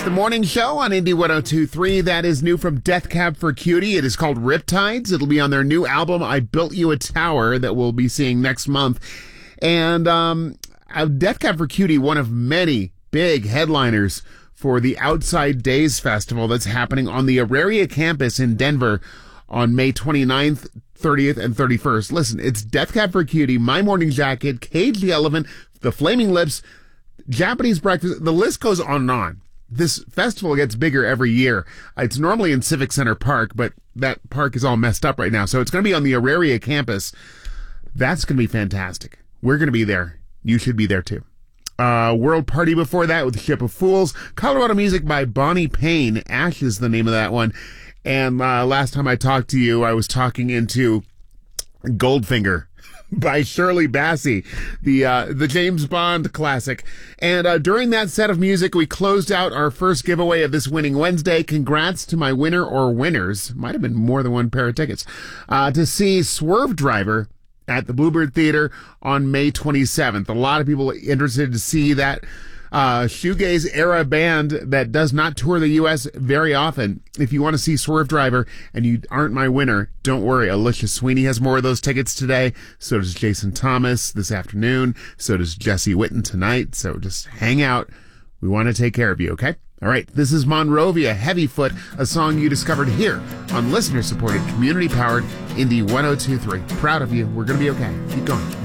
the morning show on Indie 102.3. That is new from Death Cab for Cutie. It is called Riptides. It'll be on their new album, I Built You a Tower, that we'll be seeing next month. And Death Cab for Cutie, one of many big headliners for the Outside Days Festival that's happening on the Auraria campus in Denver on May 29th, 30th, and 31st. Listen, it's Death Cab for Cutie, My Morning Jacket, Cage the Elephant, The Flaming Lips, Japanese Breakfast. The list goes on and on. This festival gets bigger every year. It's normally in Civic Center Park, but that park is all messed up right now. So it's going to be on the Auraria campus. That's going to be fantastic. We're going to be there. You should be there too. World Party before that with Ship of Fools. Colorado Music by Bonnie Payne. Ash is the name of that one. And last time I talked to you, I was talking into Goldfinger by Shirley Bassey, the James Bond classic. And during that set of music, we closed out our first giveaway of this Winning Wednesday. Congrats to my winner or winners. Might have been more than one pair of tickets. To see Swerve Driver at the Bluebird Theater on May 27th. A lot of people interested to see that shoegaze era band that does not tour the U.S. very often. If you want to see Swerve Driver and you aren't my winner, don't worry. Alicia Sweeney has more of those tickets today. So does Jason Thomas this afternoon. So does Jesse Witten tonight. So just hang out. We want to take care of you, okay? All right, this is Monrovia, Heavyfoot, a song you discovered here on listener-supported, community-powered Indie 102.3. Proud of you. We're going to be okay. Keep going.